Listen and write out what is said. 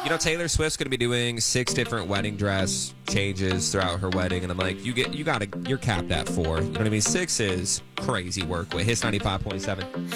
you know, Taylor Swift's going to be doing 6 different wedding dress changes throughout her wedding, and I'm like, you're capped at 4. You know what I mean? 6 is crazy work with Hits 95.7.